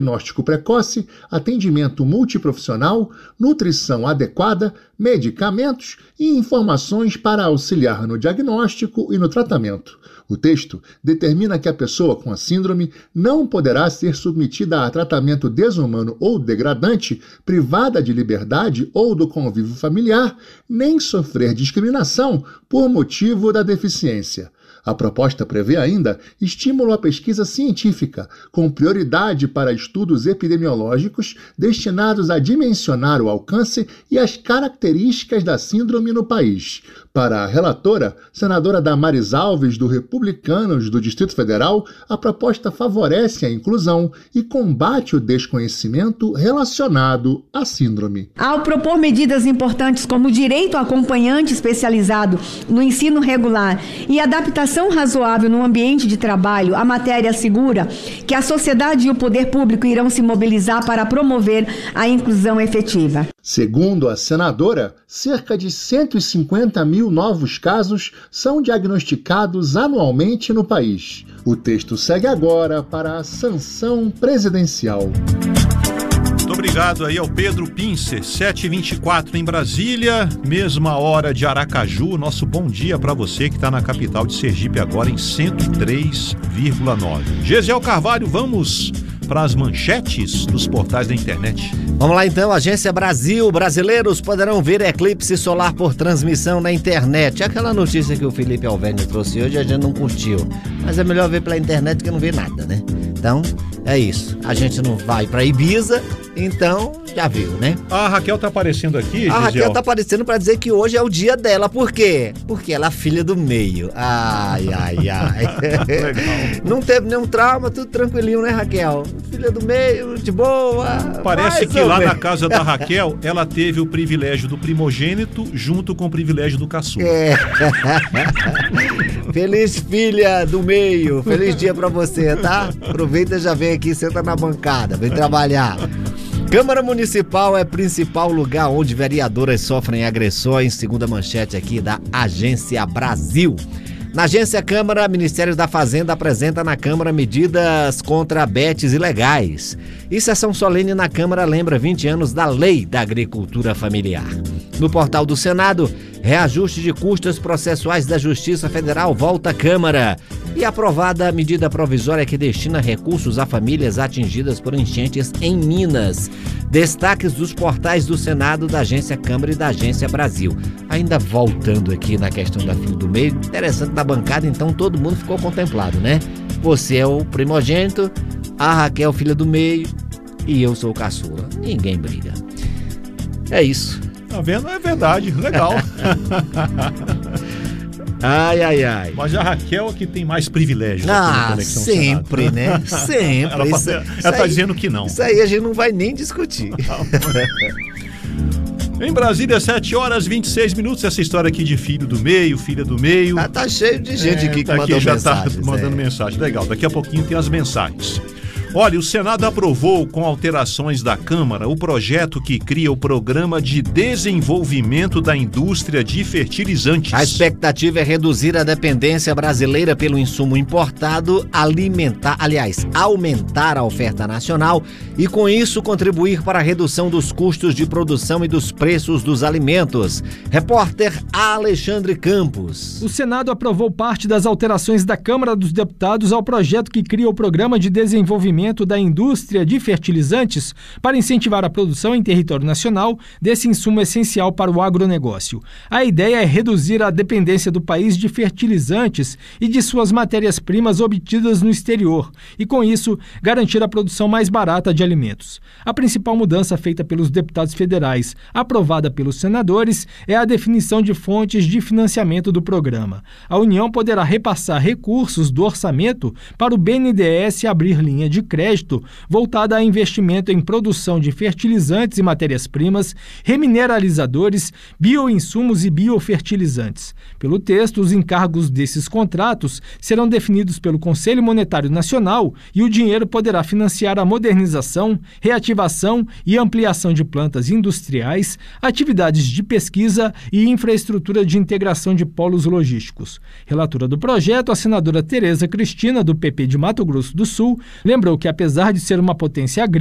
diagnóstico precoce, atendimento multiprofissional, nutrição adequada, medicamentos e informações para auxiliar no diagnóstico e no tratamento. O texto determina que a pessoa com a síndrome não poderá ser submetida a tratamento desumano ou degradante, privada de liberdade ou do convívio familiar, nem sofrer discriminação por motivo da deficiência. A proposta prevê ainda estímulo à pesquisa científica, com prioridade para estudos epidemiológicos destinados a dimensionar o alcance e as características da síndrome no país. Para a relatora, senadora Damares Alves, do Republicanos do Distrito Federal, a proposta favorece a inclusão e combate o desconhecimento relacionado à síndrome. Ao propor medidas importantes como o direito ao acompanhante especializado no ensino regular e adaptação razoável no ambiente de trabalho, a matéria assegura que a sociedade e o poder público irão se mobilizar para promover a inclusão efetiva. Segundo a senadora, cerca de 150 mil novos casos são diagnosticados anualmente no país. O texto segue agora para a sanção presidencial. Muito obrigado aí ao Pedro Pincer, 7h24 em Brasília, mesma hora de Aracaju. Nosso bom dia para você que está na capital de Sergipe agora em 103,9. Gesiel Carvalho, vamos para as manchetes dos portais da internet. Vamos lá então, Agência Brasil. Brasileiros poderão ver eclipse solar por transmissão na internet. Aquela notícia que o Felipe Alvênio trouxe hoje a gente não curtiu, mas é melhor ver pela internet que não vê nada, né? Então, é isso. A gente não vai para Ibiza, então já viu, né? A Raquel tá aparecendo aqui, Gesiel. A Raquel tá aparecendo para dizer que hoje é o dia dela. Por quê? Porque ela é filha do meio. Ai. Legal. Não teve nenhum trauma, tudo tranquilinho, né, Raquel? Filha do meio, de boa. Parece que lá na casa da Raquel, ela teve o privilégio do primogênito junto com o privilégio do caçula. É. Feliz filha do meio. Feliz dia pra você, tá? Aproveita e já vem aqui, senta na bancada, vem trabalhar. Câmara Municipal é principal lugar onde vereadoras sofrem agressões, segundo a manchete aqui da Agência Brasil. Na Agência Câmara, Ministério da Fazenda apresenta na Câmara medidas contra betes ilegais. E sessão solene na Câmara lembra 20 anos da Lei da Agricultura Familiar. No portal do Senado, reajuste de custas processuais da Justiça Federal volta à Câmara. E aprovada medida provisória que destina recursos a famílias atingidas por enchentes em Minas. Destaques dos portais do Senado, da Agência Câmara e da Agência Brasil. Ainda voltando aqui na questão da filha do meio, interessante na bancada, então todo mundo ficou contemplado, né? Você é o primogênito, a Raquel, filha do meio, e eu sou o caçula. Ninguém briga. É isso. Tá vendo? É verdade. Legal. Ai. Mas a Raquel é que tem mais privilégios. Sempre, né? Sempre. Ela tá dizendo que não. Isso aí a gente não vai nem discutir. Em Brasília, 7h26. Essa história aqui de filha do meio. Tá cheio de gente aqui que mandou já mensagens. Tá mandando mensagem. Legal, daqui a pouquinho tem as mensagens. Olha, o Senado aprovou, com alterações da Câmara, o projeto que cria o Programa de Desenvolvimento da Indústria de Fertilizantes. A expectativa é reduzir a dependência brasileira pelo insumo importado, aumentar a oferta nacional e, com isso, contribuir para a redução dos custos de produção e dos preços dos alimentos. Repórter Alexandre Campos. O Senado aprovou parte das alterações da Câmara dos Deputados ao projeto que cria o Programa de Desenvolvimento da Indústria de Fertilizantes para incentivar a produção em território nacional desse insumo essencial para o agronegócio. A ideia é reduzir a dependência do país de fertilizantes e de suas matérias-primas obtidas no exterior e, com isso, garantir a produção mais barata de alimentos. A principal mudança feita pelos deputados federais, aprovada pelos senadores, é a definição de fontes de financiamento do programa. A União poderá repassar recursos do orçamento para o BNDES abrir linha de crédito voltada a investimento em produção de fertilizantes e matérias-primas, remineralizadores, bioinsumos e biofertilizantes. Pelo texto, os encargos desses contratos serão definidos pelo Conselho Monetário Nacional e o dinheiro poderá financiar a modernização, reativação e ampliação de plantas industriais, atividades de pesquisa e infraestrutura de integração de polos logísticos. Relatora do projeto, a senadora Tereza Cristina, do PP de Mato Grosso do Sul, lembrou que, apesar de ser uma potência agrícola,